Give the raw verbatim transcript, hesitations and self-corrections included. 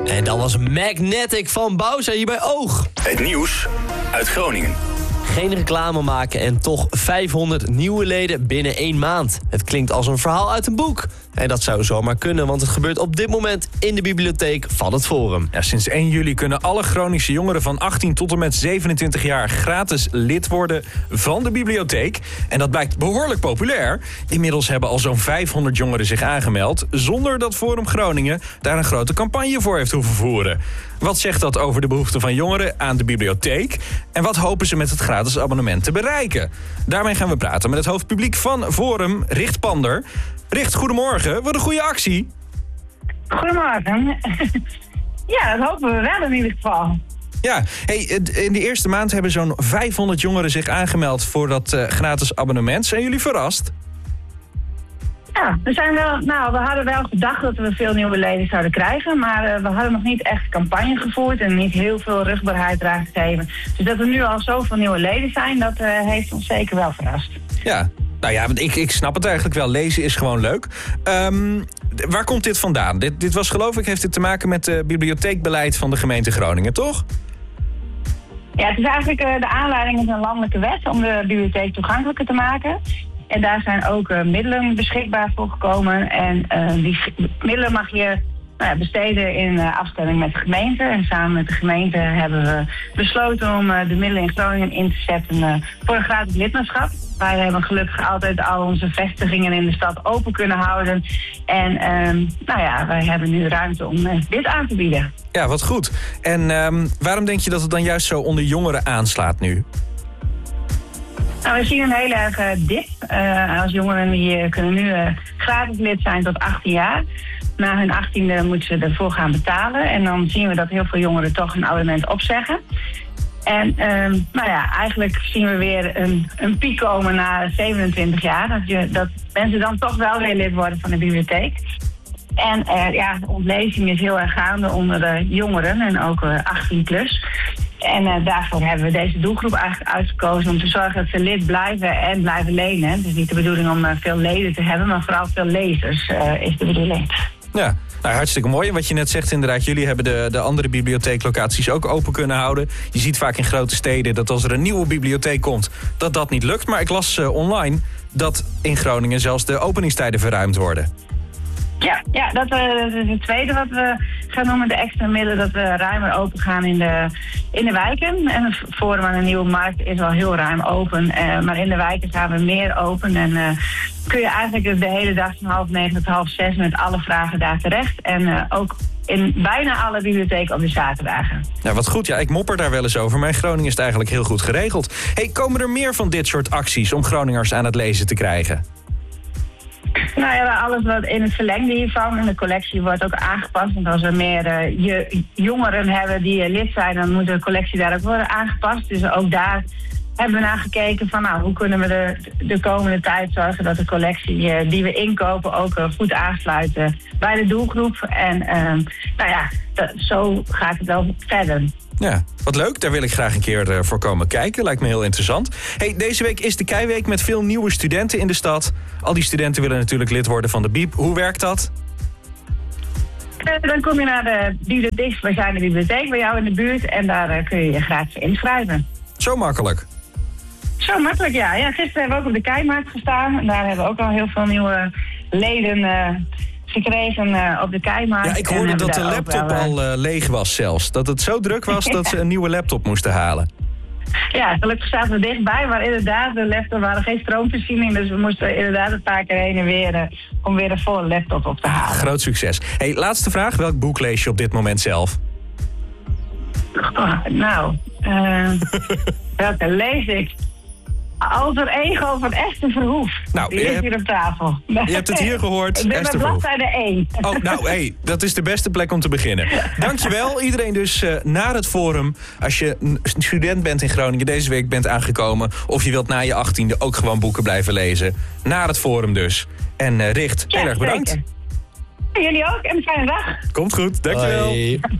En dat was Magnetic van Bowser hier bij Oog. Het nieuws uit Groningen. Geen reclame maken en toch vijfhonderd nieuwe leden binnen één maand. Het klinkt als een verhaal uit een boek. En dat zou zomaar kunnen, want het gebeurt op dit moment in de bibliotheek van het Forum. Ja, sinds één juli kunnen alle Groningse jongeren van achttien tot en met zevenentwintig jaar gratis lid worden van de bibliotheek. En dat blijkt behoorlijk populair. Inmiddels hebben al zo'n vijfhonderd jongeren zich aangemeld, zonder dat Forum Groningen daar een grote campagne voor heeft hoeven voeren. Wat zegt dat over de behoeften van jongeren aan de bibliotheek? En wat hopen ze met het gratis abonnement te bereiken? Daarmee gaan we praten met het hoofdpubliek van Forum, Richt Pander. Richt, goedemorgen. Wat een goede actie. Goedemorgen. Ja, dat hopen we wel in ieder geval. Ja, hey, in de eerste maand hebben zo'n vijfhonderd jongeren zich aangemeld voor dat uh, gratis abonnement. Zijn jullie verrast? Ja, we, zijn wel, nou, we hadden wel gedacht dat we veel nieuwe leden zouden krijgen, maar uh, we hadden nog niet echt campagne gevoerd en niet heel veel rugbaarheid eraan gegeven. Dus dat er nu al zoveel nieuwe leden zijn, dat uh, heeft ons zeker wel verrast. Ja, nou ja, ik, ik snap het eigenlijk wel. Lezen is gewoon leuk. Um, waar komt dit vandaan? Dit, dit was geloof ik, heeft dit te maken met het bibliotheekbeleid van de gemeente Groningen, toch? Ja, het is eigenlijk uh, de aanleiding is een landelijke wet om de bibliotheek toegankelijker te maken. En daar zijn ook uh, middelen beschikbaar voor gekomen. En uh, die middelen mag je nou ja, besteden in uh, afstemming met de gemeente. En samen met de gemeente hebben we besloten om uh, de middelen in Groningen in te zetten uh, voor een gratis lidmaatschap. Wij hebben gelukkig altijd al onze vestigingen in de stad open kunnen houden. En uh, nou ja, wij hebben nu ruimte om uh, dit aan te bieden. Ja, wat goed. En um, waarom denk je dat het dan juist zo onder jongeren aanslaat nu? Nou, we zien een heel erg uh, dip. Uh, als jongeren die uh, kunnen nu uh, gratis lid zijn tot achttien jaar. Na hun achttiende moeten ze ervoor gaan betalen. En dan zien we dat heel veel jongeren toch een abonnement opzeggen. En uh, nou ja, eigenlijk zien we weer een, een piek komen na zevenentwintig jaar. Dat, je, dat mensen dan toch wel weer lid worden van de bibliotheek. En uh, ja, de ontlezing is heel erg gaande onder de jongeren en ook uh, achttien plus. En uh, daarvoor hebben we deze doelgroep eigenlijk uitgekozen om te zorgen dat ze lid blijven en blijven lenen. Het is niet de bedoeling om uh, veel leden te hebben, maar vooral veel lezers uh, is de bedoeling. Ja, nou, hartstikke mooi. En wat je net zegt inderdaad, jullie hebben de, de andere bibliotheeklocaties ook open kunnen houden. Je ziet vaak in grote steden dat als er een nieuwe bibliotheek komt, dat dat niet lukt. Maar ik las uh, online dat in Groningen zelfs de openingstijden verruimd worden. Ja, ja dat, uh, dat is het tweede wat we gaan doen met de extra middelen. Dat we ruimer open gaan in de, in de wijken. En het Forum aan de Nieuwe Markt is al heel ruim open. Uh, maar in de wijken gaan we meer open. En uh, kun je eigenlijk de hele dag van half negen tot half zes met alle vragen daar terecht. En uh, ook in bijna alle bibliotheken op de zaterdagen. Ja, wat goed. Ja, ik mopper daar wel eens over. Maar in Groningen is het eigenlijk heel goed geregeld. Hey, komen er meer van dit soort acties om Groningers aan het lezen te krijgen? Nou ja, alles wat in het verlengde hiervan. En de collectie wordt ook aangepast. Want als we meer uh, je, jongeren hebben die uh, lid zijn, dan moet de collectie daar ook worden aangepast. Dus ook daar hebben we naar gekeken van nou, hoe kunnen we de, de komende tijd zorgen dat de collectie uh, die we inkopen ook uh, goed aansluit uh, bij de doelgroep. En uh, nou ja, dat, zo gaat het wel verder. Ja, wat leuk. Daar wil ik graag een keer uh, voor komen kijken. Lijkt me heel interessant. Hey, deze week is de Keiweek met veel nieuwe studenten in de stad. Al die studenten willen natuurlijk lid worden van de Bieb. Hoe werkt dat? Uh, dan kom je naar de bibliotheek, wij zijn de bibliotheek bij jou in de buurt. En daar uh, kun je je gratis inschrijven. Zo makkelijk? Zo makkelijk, ja. ja. Gisteren hebben we ook op de Keimarkt gestaan. En daar hebben we ook al heel veel nieuwe leden uh, gekregen uh, op de Keimarkt. Ja, ik hoorde dat de laptop wel, uh... al uh, leeg was zelfs. Dat het zo druk was dat ze een nieuwe laptop moesten halen. Ja, gelukkig zaten we dichtbij, maar inderdaad, de laptop waren geen stroomvoorziening. Dus we moesten inderdaad een paar keer heen en weer uh, om weer een volle laptop op te halen. Groot succes. Hey, laatste vraag. Welk boek lees je op dit moment zelf? Oh, nou, uh, welke lees ik? Alter Ego van Esther Verhoef. Nou, die ligt hier op tafel. Je hebt het hier gehoord. Ik ben bij bladzijde één. Oh, nou, hey, dat is de beste plek om te beginnen. Dankjewel. Iedereen dus uh, naar het Forum. Als je een student bent in Groningen, deze week bent aangekomen, of je wilt na je achttiende ook gewoon boeken blijven lezen. Naar het Forum dus. En uh, Richt, ja, heel erg bedankt. Zeker. Jullie ook en een fijne dag. Komt goed, dankjewel. Hoi.